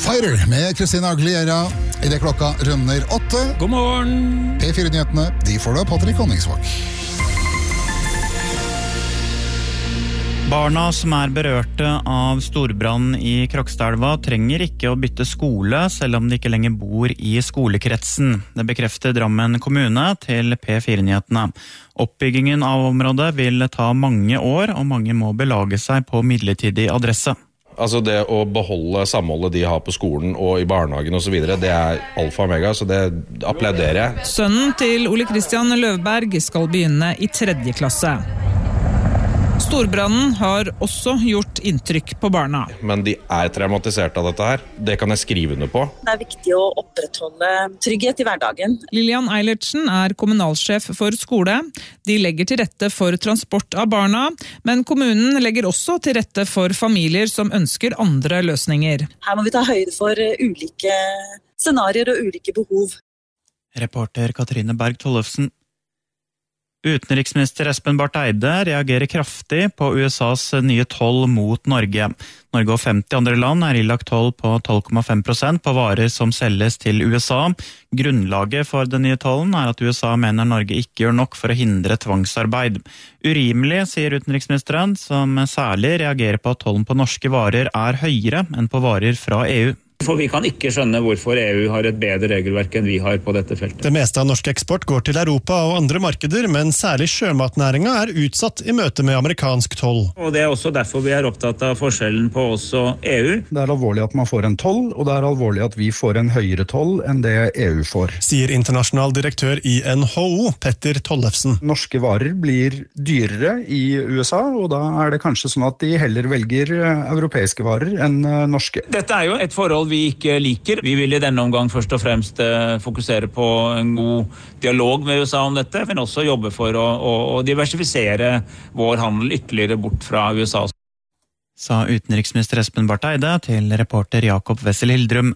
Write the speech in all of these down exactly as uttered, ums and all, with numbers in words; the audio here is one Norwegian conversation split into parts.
Fighter med Christina Aguilera i det klokka runder åtte. God morgen! P fire-nyhetene, de får du av Patrick Honningsvåg. Barna som er berørte av storbrann i Krokstadelva trenger ikke å bytte skole, selv om de ikke lenger bor i skolekretsen. Det bekrefter Drammen kommune til P fire-nyhetene. Oppbyggingen av området vil ta mange år, og mange må belage seg på midlertidig adresse. Altså det å beholde samholdet de har på skolen og i barnehagen og så videre, det er alfa og omega, så det applauderer jeg. Sønnen til Ole Kristian Løvberg skal begynne i tredje klasse. Storbrannen har også gjort inntrykk på barna. Men de er traumatisert av dette her. Det kan jeg skrive under på. Det er viktig å opprettholde trygghet i hverdagen. Lilian Eilertsen er kommunalsjef for skole. De legger til rette for transport av barna, men kommunen legger også til rette for familier som ønsker andre løsninger. Her må vi ta høyde for ulike scenarier og ulike behov. Reporter Katrine Berg Tollefsen. Utenriksminister Espen Barth Eide reagerer kraftig på U S A's nye toll mot Norge. Norge og femti andre land er ilagt toll på tolv komma fem prosent på varer som selges til U S A. Grunnlaget for den nye tollen er at U S A mener Norge ikke gjør nok for å hindre tvangsarbeid. Urimelig, sier utenriksministeren, som særlig reagerer på at tollen på norske varer er høyere enn på varer fra E U. For vi kan ikke skjønne hvorfor E U har et bedre regelverk enn vi har på dette feltet. Det meste av norsk eksport går til Europa og andre markeder, men særlig sjømatnæringa er utsatt i møte med amerikansk toll. Og det er også derfor vi er opptatt av forskjellen på oss og E U. Det er alvorlig at man får en toll, og det er alvorlig at vi får en høyere toll enn det E U får. Sier internasjonal direktør i N H O, Petter Tollefsen. Norske varer blir dyrere i U S A, og da er det kanskje sånn at de heller velger europeiske varer enn norske. Dette er jo et forhold vi ikke liker. Vi vil i denne omgang først og fremst fokusere på en god dialog med U S A om dette, men også jobbe for å, å, å diversifisere vår handel ytterligere bort fra U S A. Sa utenriksminister Espen Barth Eide til reporter Jakob Wessel Hildrum.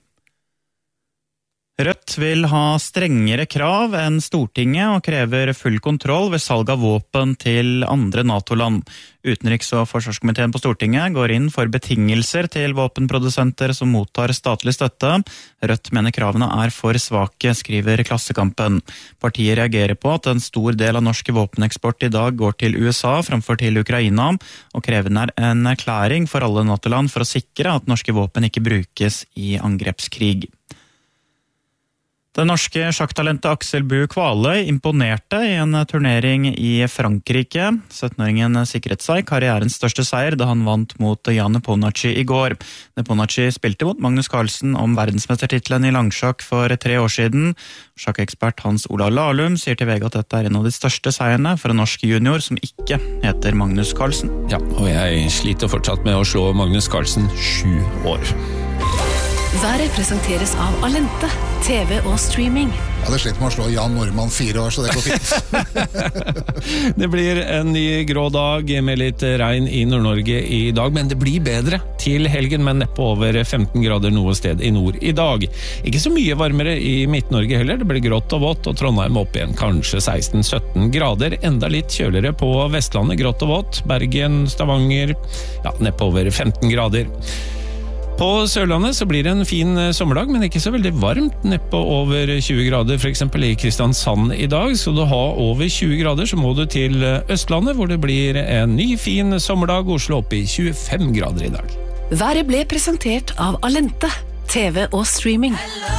Rødt vil ha strengere krav enn Stortinget og krever full kontroll ved salg av våpen til andre NATO-land. Utenriks- og forsvarskomiteen på Stortinget går inn for betingelser til våpenprodusenter som mottar statlig støtte. Rødt mener kravene er for svake, skriver Klassekampen. Partiet reagerer på at en stor del av norsk våpeneksport i dag går til U S A framfor til Ukraina, og krever en erklæring for alle NATO-land for å sikre at norske våpen ikke brukes i angrepskrig. Det norske sjakktalentet Aksel Bu Kvaløy imponerte i en turnering i Frankrike. syttenåringen sikret seg karrierens største seier da han vant mot Jan Nepomniachtchi i går. Nepomniachtchi spilte mot Magnus Carlsen om verdensmestertitelen i langsjakk for tre år siden. Sjakkekspert Hans Olav Lahlum sier til V G at dette er en av de største seierne for en norsk junior som ikke heter Magnus Carlsen. Ja, og jeg sliter fortsatt med å slå Magnus Carlsen sju år. Været presenteres av Alente, T V og streaming. Jeg hadde slitt med å slå Jan Normann fire år, så det går fint. Det blir en ny grå dag med litt regn i Nord-Norge i dag, men det blir bedre til helgen, men neppe over femten grader noe sted i nord i dag. Ikke så mye varmere i Midt-Norge heller, det blir grått og vått, og Trondheim opp igjen kanskje seksten sytten grader, enda litt kjøligere på Vestlandet, grått og vått, Bergen, Stavanger, ja, neppe over femten grader. På Sørlandet så blir det en fin sommerdag, men ikke så veldig varmt, neppe over tjue grader, for eksempel i Kristiansand i dag. Skal du ha over tjue grader, så må du til Østlandet, hvor det blir en ny fin sommerdag, Oslo opp i tjuefem grader i dag. Været ble presentert av Alente, T V og streaming.